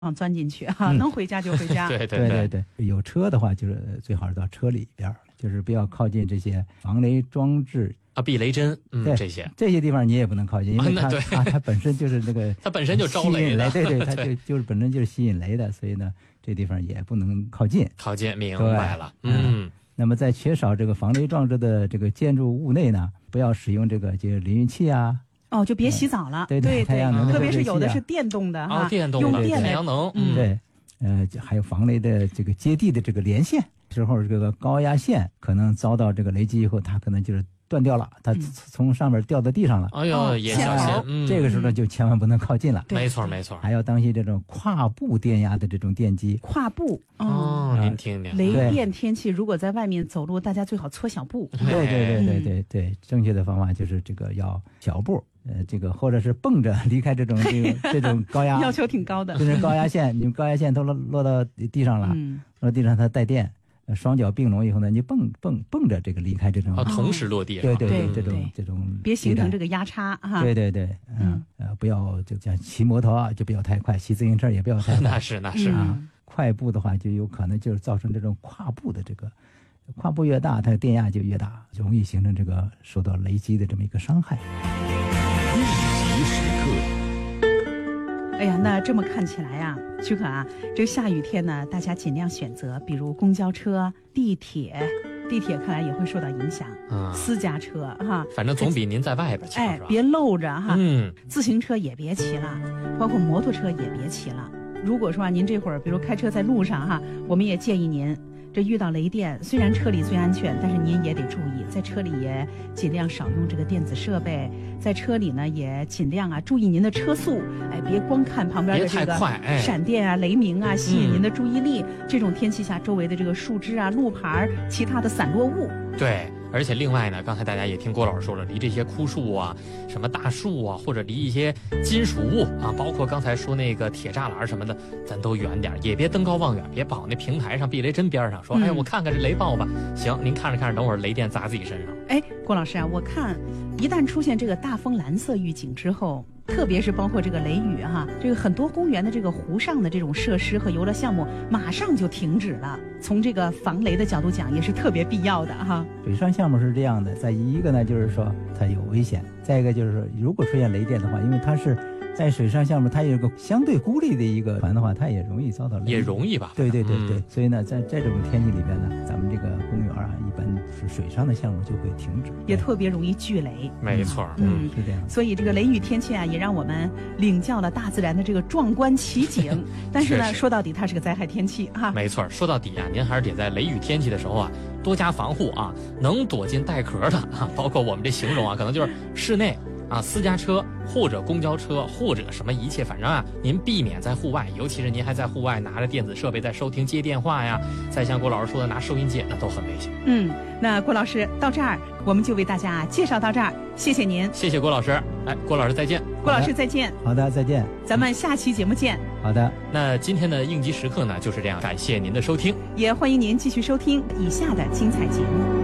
钻进去哈，能回家就回家。 对，有车的话，就是最好是到车里边，就是不要靠近这些防雷装置啊，避雷针，这些地方你也不能靠近，因为它本身就是那个它本身就招雷的， 对，它就是本身就是吸引雷的，所以呢，这地方也不能靠近。 明白了， 那么在缺少这个防雷装置的这个建筑物内呢，不要使用这个就是淋浴器啊。 就别洗澡了。 对，太阳能， 特别是有的是电动的哈， 用电太阳能。 对，还有防雷的这个接地的这个连线之后，这个高压线可能遭到这个雷击以后，它可能就是断掉了，它从上面掉到地上了。 也小心。 这个时候呢，就千万不能靠近了。 没错。 还要当心这种跨步电压的这种电击。 跨步您听听， 雷电天气如果在外面走路，大家最好搓小步。 对，正确的方法就是这个要小步。这个或者是蹦着离开这种高压， 要求挺高的。 就是高压线，你们高压线都落到地上了，落到地上它带电，双脚并拢以后呢，你蹦着这个离开这种。 同时落地。 对，这种别形成这个压差哈。 对，不要就像骑摩托就不要太快，骑自行车也不要太快。 那是啊，快步的话就有可能就是造成这种跨步的这个。跨步越大，它的电压就越大，容易形成这个受到雷击的这么一个伤害。 应急时刻。 哎呀，那这么看起来啊，许可啊，这个下雨天呢，大家尽量选择，比如公交车、地铁看来也会受到影响。私家车哈， 反正总比您在外边强，是吧？ 别漏着哈。自行车也别骑了，包括摩托车也别骑了。如果说您这会儿比如开车在路上哈，我们也建议您。这遇到雷电，虽然车里最安全，但是您也得注意，在车里也尽量少用这个电子设备，在车里呢也尽量注意您的车速，别光看旁边的这个闪电啊、雷鸣啊，吸引您的注意力。这种天气下，周围的这个树枝啊、路牌、其他的散落物， 对。而且另外呢，刚才大家也听郭老师说了，离这些枯树啊、什么大树啊，或者离一些金属物啊，包括刚才说那个铁栅栏什么的，咱都远点，也别登高望远，别跑那平台上避雷针边上说，我看看这雷暴吧。行，您看着，等会儿雷电砸自己身上。 郭老师啊，我看一旦出现这个大风蓝色预警之后，特别是包括这个雷雨哈，这个很多公园的这个湖上的这种设施和游乐项目马上就停止了。从这个防雷的角度讲，也是特别必要的哈。 水上项目是这样的，在一个呢就是说它有危险，再一个就是说如果出现雷电的话，因为它是在水上项目，它有一个相对孤立的一个船的话，它也容易遭到雷电。 也容易吧？ 对，所以呢，在这种天气里边呢，咱们这个公园一般是水上的项目就会停止， 也特别容易聚雷。 没错， 是这样。 所以这个雷雨天气啊，也让我们领教了大自然的这个壮观奇景。但是呢，说到底它是个灾害天气哈。 没错，说到底啊，您还是得在雷雨天气的时候啊，多加防护啊，能躲进带壳的啊，包括我们这形容啊，可能就是室内。私家车或者公交车或者什么一切，反正您避免在户外，尤其是您还在户外拿着电子设备在收听接电话呀，再像郭老师说的拿收音机，那都很危险。 那郭老师到这儿，我们就为大家介绍到这儿，谢谢您， 谢谢郭老师。郭老师再见。 郭老师再见。 好的，再见。 咱们下期节目见。 好的。 那今天的应急时刻呢，就是这样，感谢您的收听， 也欢迎您继续收听以下的精彩节目。